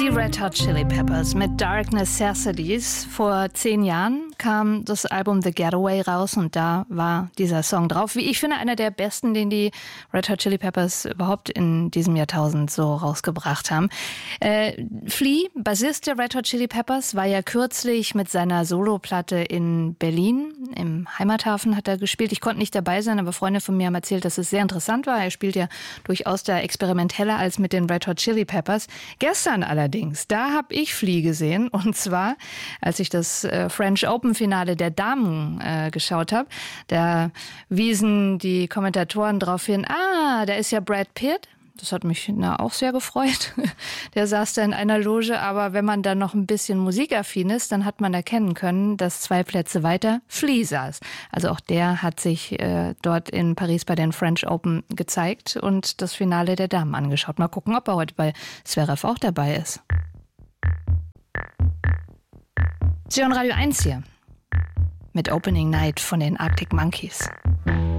Die Red Hot Chili Peppers mit Dark Necessities. Vor 10 Jahren kam das Album The Getaway raus und da war dieser Song drauf. Wie ich finde, einer der besten, den die Red Hot Chili Peppers überhaupt in diesem Jahrtausend so rausgebracht haben. Flea, Bassist der Red Hot Chili Peppers, war ja kürzlich mit seiner Soloplatte in Berlin. Im Heimathafen hat er gespielt. Ich konnte nicht dabei sein, aber Freunde von mir haben erzählt, dass es sehr interessant war. Er spielt ja durchaus da experimenteller als mit den Red Hot Chili Peppers. Gestern allerdings, da habe ich Flea gesehen, und zwar, als ich das French Open Finale der Damen geschaut habe. Da wiesen die Kommentatoren darauf hin, da ist ja Brad Pitt. Das hat mich auch sehr gefreut. Der saß da in einer Loge, aber wenn man dann noch ein bisschen musikaffin ist, dann hat man erkennen können, dass 2 Plätze weiter Flea saß. Also auch der hat sich dort in Paris bei den French Open gezeigt und das Finale der Damen angeschaut. Mal gucken, ob er heute bei Zverev auch dabei ist. Sie hören Radio 1 hier mit Opening Night von den Arctic Monkeys.